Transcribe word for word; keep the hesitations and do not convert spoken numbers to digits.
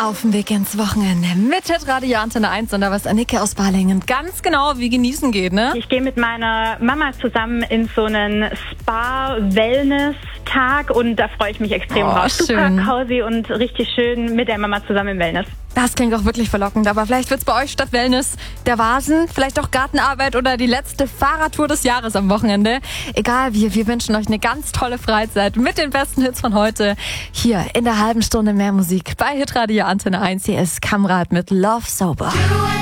Auf dem Weg ins Wochenende mit Radio Antenne eins und da was Annike aus Balingen ganz genau wie genießen geht, ne? Ich gehe mit meiner Mama zusammen in so einen Spa-Wellness-Tag und da freue ich mich extrem Oh, drauf. Super schön. cozy und richtig schön mit der Mama zusammen im Wellness. Das klingt auch wirklich verlockend, aber vielleicht wird's bei euch statt Wellness der Vasen, vielleicht auch Gartenarbeit oder die letzte Fahrradtour des Jahres am Wochenende. Egal wie, wir wünschen euch eine ganz tolle Freizeit mit den besten Hits von heute. Hier in der halben Stunde mehr Musik bei Hitradio Antenne eins. Hier ist Kamrat mit Love Sober.